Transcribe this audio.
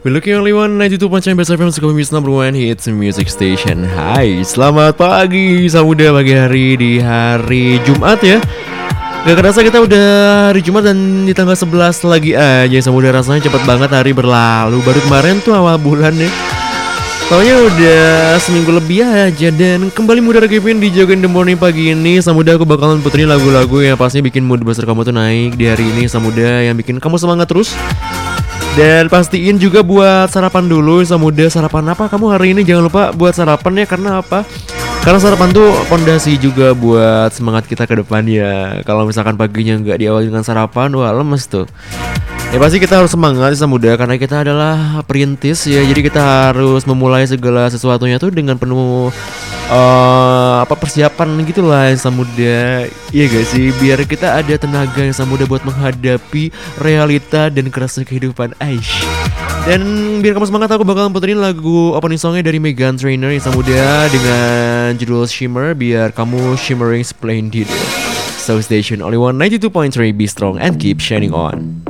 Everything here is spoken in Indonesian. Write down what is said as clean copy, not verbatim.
Miliki Only One 92.9 Best FM Sukamis number one hits music station. Hai, selamat pagi Samuda pagi hari di hari Jumat ya. Gak kerasa kita udah hari Jumat dan di tanggal 11 lagi aja Samuda, rasanya cepet banget hari berlalu. Baru kemarin tuh awal bulan ya. Taunya udah seminggu lebih aja. Dan kembali Mudara Kevin di Jogging the Morning pagi ini. Samuda, aku bakalan puterin lagu-lagu yang pastinya bikin mood booster kamu tuh naik di hari ini Samuda, yang bikin kamu semangat terus. Dan pastiin juga buat sarapan dulu Samuda. Sarapan apa kamu hari ini? Jangan lupa buat sarapan ya. Karena apa? Karena sarapan tuh fondasi juga buat semangat kita ke depannya. Kalau misalkan paginya nggak diawali dengan sarapan, wah lemes tuh. Ya pasti kita harus semangat Samuda, karena kita adalah perintis ya. Jadi kita harus memulai segala sesuatunya tuh dengan penuh persiapan gitu lah Samuda. Iya gak sih? Biar kita ada tenaga yang Samuda buat menghadapi realita dan kerasnya kehidupan Aish. Dan biar kamu semangat, aku bakalan puterin lagu opening songnya dari Meghan Trainor ya Samuda, dengan judul Shimmer, biar kamu shimmering splendid. So station only one 92.3, be strong and keep shining on.